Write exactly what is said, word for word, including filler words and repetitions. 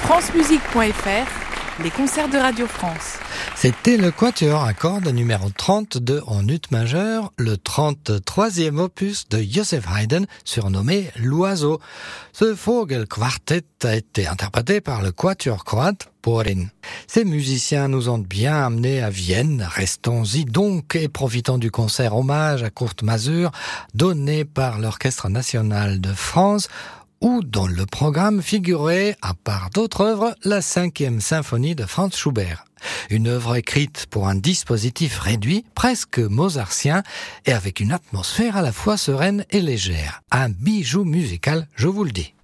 francemusique point f r, les concerts de Radio France. C'était le quatuor à cordes numéro trente-deux en ut majeur, le trente-troisième opus de Joseph Haydn, surnommé L'Oiseau. Ce Vogelquartett a été interprété par le quatuor croate Porin. Ces musiciens nous ont bien amenés à Vienne. Restons-y donc et profitons du concert hommage à Kurt Masur donné par l'Orchestre national de France, où dans le programme figurait, à part d'autres œuvres, la cinquième symphonie de Franz Schubert. Une œuvre écrite pour un dispositif réduit, presque mozartien, et avec une atmosphère à la fois sereine et légère. Un bijou musical, je vous le dis.